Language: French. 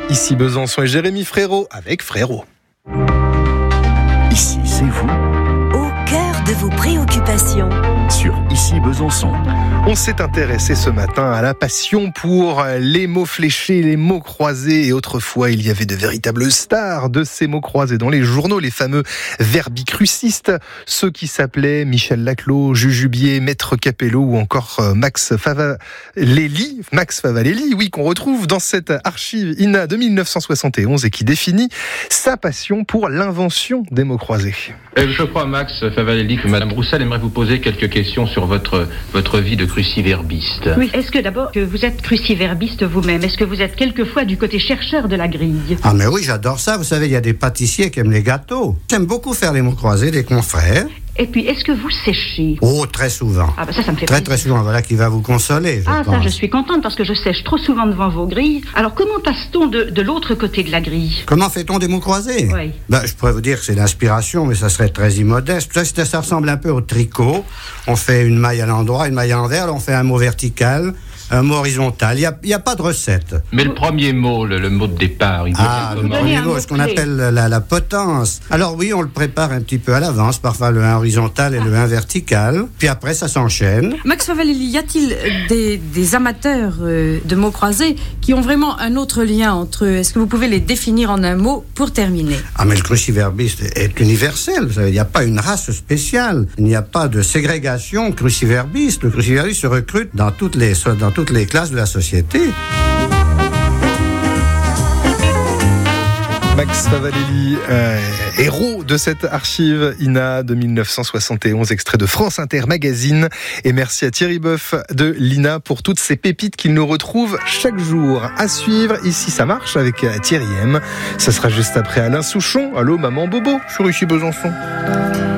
Ici Besançon et Jérémy Frérot avec Frérot. Ici, c'est vous. Au cœur de vos préoccupations. Sur Ici Besançon. On s'est intéressé ce matin à la passion pour les mots fléchés, les mots croisés. Et autrefois, il y avait de véritables stars de ces mots croisés dans les journaux, les fameux verbicrucistes, ceux qui s'appelaient Michel Laclos, Jujubier, Maître Capello ou encore Max Favalelli, oui, qu'on retrouve dans cette archive INA de 1971 et qui définit sa passion pour l'invention des mots croisés. Je crois, Max Favalelli, que Madame Roussel aimerait vous poser quelques questions sur votre vie de cruciverbiste. Oui, est-ce que d'abord que vous êtes cruciverbiste vous-même? Est-ce que vous êtes quelquefois du côté chercheur de la grille? Ah mais oui, j'adore ça. Vous savez, il y a des pâtissiers qui aiment les gâteaux. J'aime beaucoup faire les mots croisés des confrères. Et puis, est-ce que vous séchez? Oh, très souvent. Ah, ça me fait très plaisir. Très souvent, voilà qui va vous consoler, je pense. Ça, je suis contente parce que je sèche trop souvent devant vos grilles. Alors, comment passe-t-on de l'autre côté de la grille? Comment fait-on des mots croisés? Oui. Je pourrais vous dire que c'est l'inspiration, mais ça serait très immodeste. Ça ressemble un peu au tricot. On fait une maille à l'endroit, une maille à l'envers, on fait un mot vertical, un mot horizontal. Il n'y a pas de recette. Mais le premier mot, le mot de départ, il le premier mot, ce qu'on appelle la potence. Alors oui, on le prépare un petit peu à l'avance, parfois le 1 horizontal et le 1 vertical. Puis après, ça s'enchaîne. Max Favalelli, y a-t-il des amateurs de mots croisés qui ont vraiment un autre lien entre eux? Est-ce que vous pouvez les définir en un mot pour terminer? Ah, mais le cruciverbiste est universel. Vous savez, il n'y a pas une race spéciale. Il n'y a pas de ségrégation cruciverbiste. Le cruciverbiste se recrute dans toutes les classes de la société. Max Favalelli, héros de cette archive INA de 1971, extrait de France Inter Magazine. Et merci à Thierry Boeuf de l'INA pour toutes ces pépites qu'il nous retrouve chaque jour. À suivre, Ici ça marche avec Thierry M. Ça sera juste après Alain Souchon. Allô maman Bobo sur Ici Besançon.